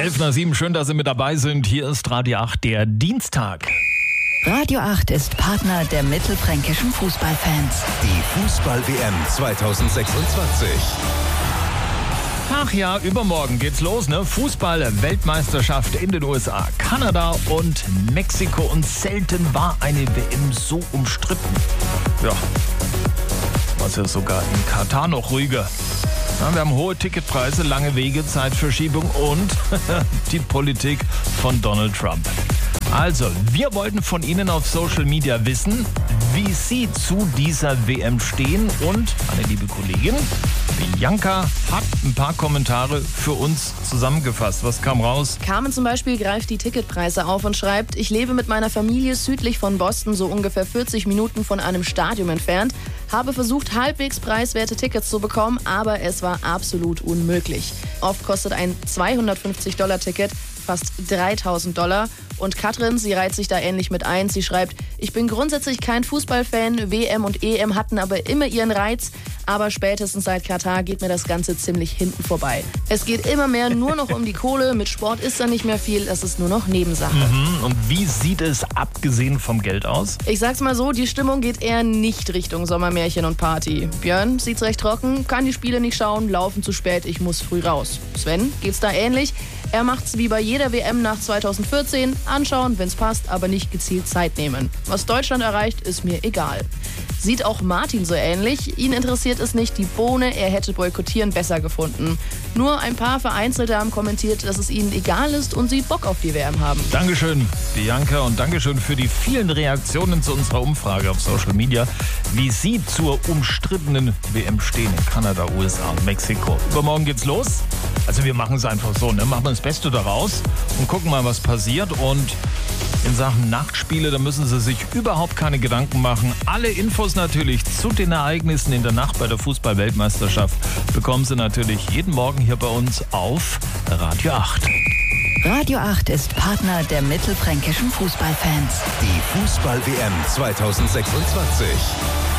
11:07, schön, dass Sie mit dabei sind. Hier ist Radio 8, der Dienstag. Radio 8 ist Partner der mittelfränkischen Fußballfans. Die Fußball-WM 2026. Ach ja, übermorgen geht's los, ne? Fußball-Weltmeisterschaft in den USA, Kanada und Mexiko. Und selten war eine WM so umstritten. Ja, was ja sogar in Katar noch ruhiger. Ja, wir haben hohe Ticketpreise, lange Wege, Zeitverschiebung und die Politik von Donald Trump. Also, wir wollten von Ihnen auf Social Media wissen, wie Sie zu dieser WM stehen. Und eine liebe Kollegin, Bianca, hat ein paar Kommentare für uns zusammengefasst. Was kam raus? Carmen zum Beispiel greift die Ticketpreise auf und schreibt: Ich lebe mit meiner Familie südlich von Boston, so ungefähr 40 Minuten von einem Stadion entfernt. Habe versucht, halbwegs preiswerte Tickets zu bekommen, aber es war absolut unmöglich. Oft kostet ein $250-Ticket fast $3.000. Und Katrin, sie reiht sich da ähnlich mit ein. Sie schreibt: Ich bin grundsätzlich kein Fußballfan, WM und EM hatten aber immer ihren Reiz. Aber spätestens seit Katar geht mir das Ganze ziemlich hinten vorbei. Es geht immer mehr nur noch um die Kohle. Mit Sport ist da nicht mehr viel, das ist nur noch Nebensache. Und wie sieht es abgesehen vom Geld aus? Ich sag's mal so, die Stimmung geht eher nicht Richtung Sommermärchen und Party. Björn sieht's recht trocken, kann die Spiele nicht schauen, laufen zu spät, ich muss früh raus. Sven geht's da ähnlich. Er macht's wie bei jeder WM nach 2014, anschauen, wenn's passt, aber nicht gezielt Zeit nehmen. Was Deutschland erreicht, ist mir egal. Sieht auch Martin so ähnlich. Ihn interessiert es nicht die Bohne, er hätte Boykottieren besser gefunden. Nur ein paar Vereinzelte haben kommentiert, dass es ihnen egal ist und sie Bock auf die WM haben. Dankeschön, Bianca, und Dankeschön für die vielen Reaktionen zu unserer Umfrage auf Social Media, wie Sie zur umstrittenen WM stehen in Kanada, USA und Mexiko. Übermorgen geht's los. Also wir machen es einfach so, ne? Machen wir das Beste daraus und gucken mal, was passiert. Und in Sachen Nachtspiele, da müssen Sie sich überhaupt keine Gedanken machen. Alle Infos natürlich zu den Ereignissen in der Nacht bei der Fußball-Weltmeisterschaft bekommen Sie natürlich jeden Morgen hier bei uns auf Radio 8. Radio 8 ist Partner der mittelfränkischen Fußballfans. Die Fußball-WM 2026.